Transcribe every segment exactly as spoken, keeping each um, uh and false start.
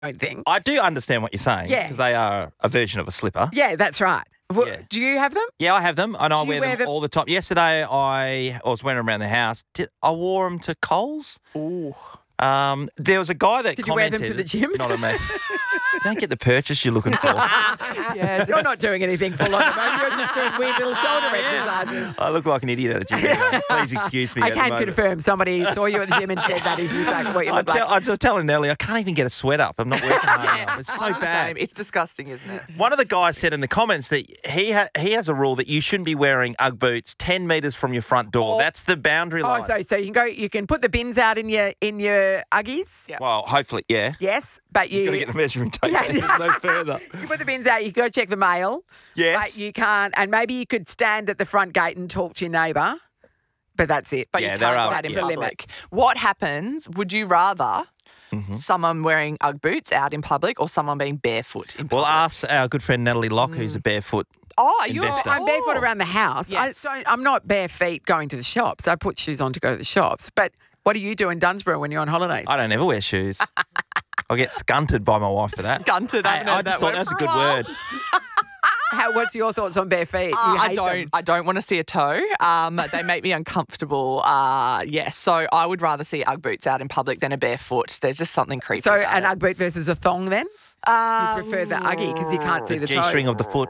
don't think. I do understand what you're saying. Yeah. Because they are a version of a slipper. Yeah, that's right. Well, Yeah. Do you have them? Yeah, I have them, and I Do you wear, wear them, them- all the time. Yesterday, I, I was wearing them around the house. Did, I wore them to Coles. Ooh. Um, there was a guy that Did you wear commented. them to the gym? Not a me. Don't get the purchase you're looking for. Yeah, You're not doing anything full on. You're just doing weird little shoulder exercises. I look like an idiot at the gym. Anyway. Please excuse me. I at the can moment. confirm somebody saw you at the gym and said that is in fact what you I, look tell, like. I was telling Nelly, I can't even get a sweat up. I'm not working hard enough. It's so bad. Same. It's disgusting, isn't it? One of the guys said in the comments that he ha- he has a rule that you shouldn't be wearing Ugg boots ten metres from your front door. Oh. That's the boundary Oh, line. so so you can go. You can put the bins out in your in your Uggies. Yeah. Well, hopefully, yeah. Yes, but you You've got to get the measuring tape. Yeah. There's no further. you put the bins out. You go check the mail. Yes. But you can't. And maybe you could stand at the front gate and talk to your neighbour. But that's it. But Yeah, you there can't are- go out in That's the limit. public. What happens? Would you rather Mm-hmm. someone wearing Ugg boots out in public or someone being barefoot in Well, public? ask our good friend Natalie Locke, who's a barefoot. oh, you're investor. I'm barefoot oh. around the house. Yes. I don't, I'm not bare feet going to the shops. I put shoes on to go to the shops. But what do you do in Dunsborough when you're on holidays? I don't ever wear shoes. I get skunted by my wife for that. Skunted. Hey, I've heard I just that thought word that was a for good while. word. How, what's your thoughts on bare feet? Uh, you I hate don't. them. I don't want to see a toe. Um, they make me uncomfortable. Uh, yes, so I would rather see Ugg boots out in public than a barefoot. There's just something creepy. So about an it. Ugg boot versus a thong then? Um, You prefer the Uggie because you can't see the toes. G-string of the foot.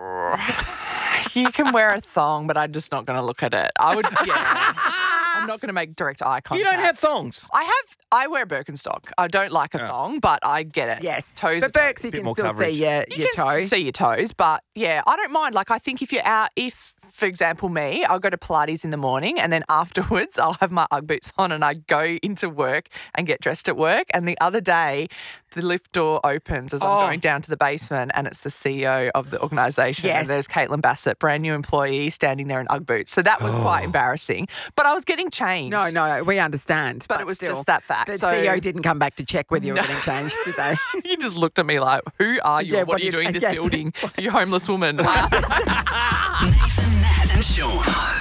You can wear a thong, but I'm just not going to look at it. I would. Yeah. I'm not going to make direct eye contact. You don't have thongs. I have. I wear Birkenstock. I don't like a thong, but I get it. Yes. Toes. But are toes. Birks, you Bit can more still coverage. see your, You your can toe. see your toes, but yeah, I don't mind. Like, I think if you're out, if, for example, me, I'll go to Pilates in the morning and then afterwards I'll have my Ugg boots on and I go into work and get dressed at work. And the other day, the lift door opens as I'm Oh. going down to the basement and it's the C E O of the organisation. Yes. And there's Caitlin Bassett, brand new employee, standing there in Ugg boots. So that was quite embarrassing. But I was getting changed. No, no, we understand. But it was still, just that fact. The So- C E O didn't come back to check whether you were getting changed, did they? You just looked at me like, who are you? Yeah, what, what are you do you- doing in this yes. building? You homeless woman. Nathan, Nat, and Sean.